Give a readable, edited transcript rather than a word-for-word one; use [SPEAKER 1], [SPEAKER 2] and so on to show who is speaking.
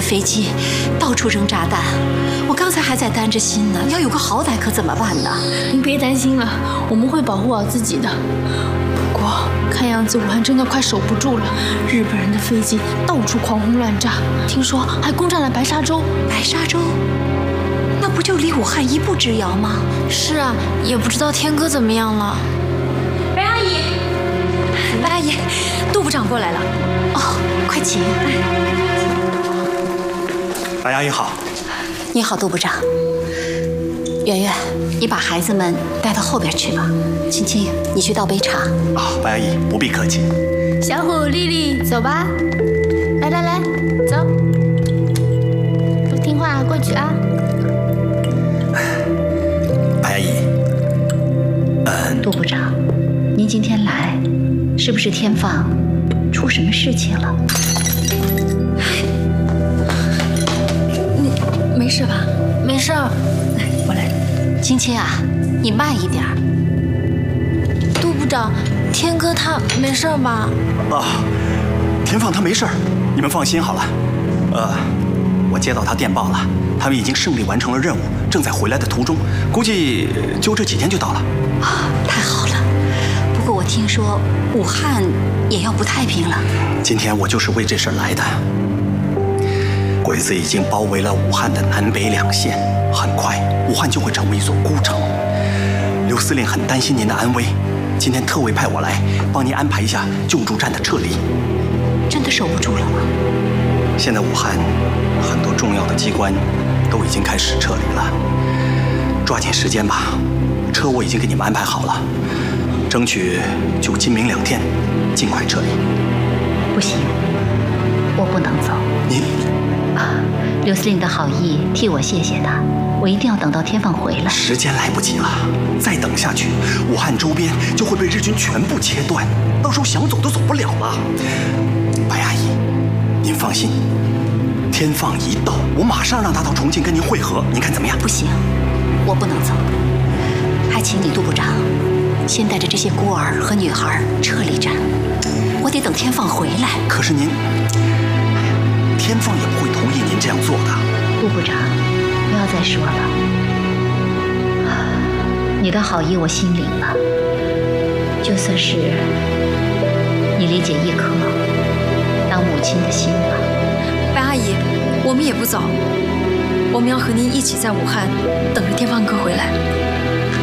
[SPEAKER 1] 飞机到处扔炸弹，我刚才还在担着心呢，要有个好歹可怎么办呢？
[SPEAKER 2] 您别担心了，我们会保护好自己的。不过看样子武汉真的快守不住了，日本人的飞机到处狂轰乱炸，听说还攻占了白沙洲。
[SPEAKER 1] 白沙洲？那不就离武汉一步之遥吗？
[SPEAKER 2] 是啊，也不知道天哥怎么样了。
[SPEAKER 1] 白阿姨，白阿姨，杜部长过来了。哦，快请。
[SPEAKER 3] 白阿姨好。
[SPEAKER 1] 你好，杜部长。圆圆，你把孩子们带到后边去吧。青青，你去倒杯茶。
[SPEAKER 3] 啊，白阿姨不必客气。
[SPEAKER 2] 小虎、丽丽，走吧。来来来，走。都听话，过去啊。
[SPEAKER 3] 白阿姨，
[SPEAKER 1] 杜部长，您今天来，是不是天放出什么事情了？
[SPEAKER 2] 你没事吧？没事。
[SPEAKER 1] 来，我来。青青啊，你慢一点。
[SPEAKER 2] 杜部长，天哥他没事吧？
[SPEAKER 3] 啊，田放他没事儿，你们放心好了。我接到他电报了，他们已经胜利完成了任务，正在回来的途中，估计就这几天就到了。
[SPEAKER 1] 啊，太好了。不过我听说武汉也要不太平了。
[SPEAKER 3] 今天我就是为这事儿来的。鬼子已经包围了武汉的南北两线，很快武汉就会成为一座孤城。刘司令很担心您的安危，今天特委派我来帮您安排一下救助站的撤离。
[SPEAKER 1] 真的守不住了吗？
[SPEAKER 3] 现在武汉很多重要的机关都已经开始撤离了，抓紧时间吧。车我已经给你们安排好了，争取就今明2天尽快撤离。
[SPEAKER 1] 不行，我不能走。
[SPEAKER 3] 你
[SPEAKER 1] 刘司令的好意，替我谢谢他。我一定要等到天放回来。
[SPEAKER 3] 时间来不及了，再等下去，武汉周边就会被日军全部切断，到时候想走都走不了了。白阿姨，您放心，天放一到，我马上让他到重庆跟您会合，您看怎么样？
[SPEAKER 1] 不行，我不能走，还请你杜部长先带着这些孤儿和女孩撤离站，我得等天放回来。
[SPEAKER 3] 可是您，天放也不会同意您这样做的。
[SPEAKER 1] 杜部长，不要再说了，你的好意我心领了，就算是你理解一颗当母亲的心吧。
[SPEAKER 2] 白阿姨，我们也不走，我们要和您一起在武汉等着天放哥回来。